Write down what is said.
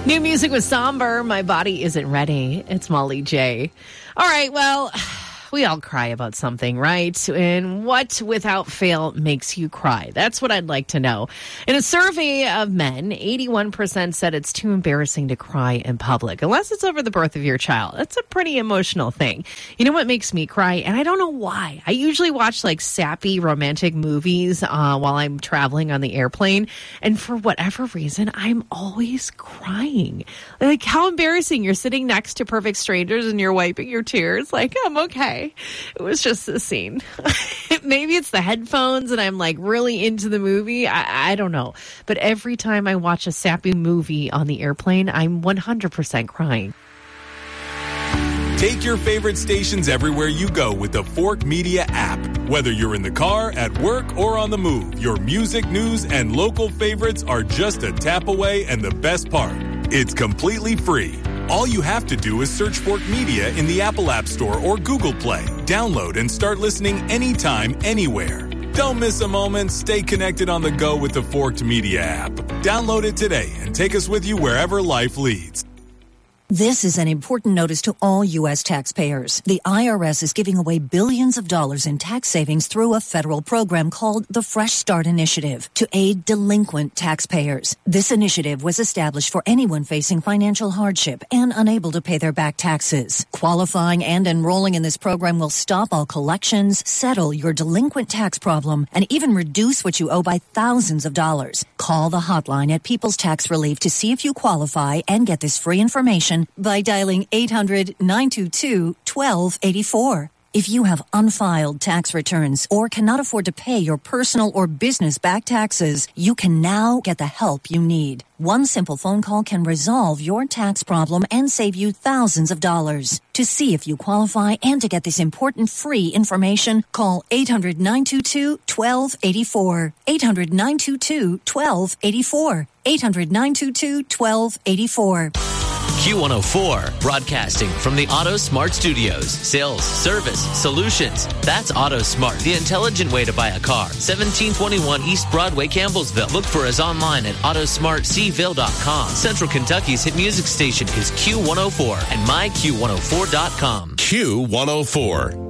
New music with Somber. My Body Isn't Ready. It's Molly J. All right, well, we all cry about something, right? And what, without fail, makes you cry? That's what I'd like to know. In a survey of men, 81% said it's too embarrassing to cry in public, unless it's over the birth of your child. That's a pretty emotional thing. You know what makes me cry? And I don't know why. I usually watch like sappy romantic movies while I'm traveling on the airplane. And for whatever reason, I'm always crying. Like, how embarrassing. You're sitting next to perfect strangers and you're wiping your tears. Like, I'm okay. It was just the scene. Maybe it's the headphones and I'm like really into the movie. I don't know. But every time I watch a sappy movie on the airplane, I'm 100% crying. Take your favorite stations everywhere you go with the Fork Media app. Whether you're in the car, at work, or on the move, your music, news, and local favorites are just a tap away, and the best part, it's completely free. All you have to do is search Fork Media in the Apple App Store or Google Play. Download and start listening anytime, anywhere. Don't miss a moment. Stay connected on the go with the Forked Media app. Download it today and take us with you wherever life leads. This is an important notice to all U.S. taxpayers. The IRS is giving away billions of dollars in tax savings through a federal program called the Fresh Start Initiative to aid delinquent taxpayers. This initiative was established for anyone facing financial hardship and unable to pay their back taxes. Qualifying and enrolling in this program will stop all collections, settle your delinquent tax problem, and even reduce what you owe by thousands of dollars. Call the hotline at People's Tax Relief to see if you qualify and get this free information by dialing 800-922-1284. If you have unfiled tax returns or cannot afford to pay your personal or business back taxes, you can now get the help you need. One simple phone call can resolve your tax problem and save you thousands of dollars. To see if you qualify and to get this important free information, call 800-922-1284. 800-922-1284. 800-922-1284. Q104, broadcasting from the Auto Smart Studios. Sales, service, solutions. That's Auto Smart, the intelligent way to buy a car. 1721 East Broadway, Campbellsville. Look for us online at autosmartcville.com. Central Kentucky's hit music station is Q104 and myQ104.com. Q104.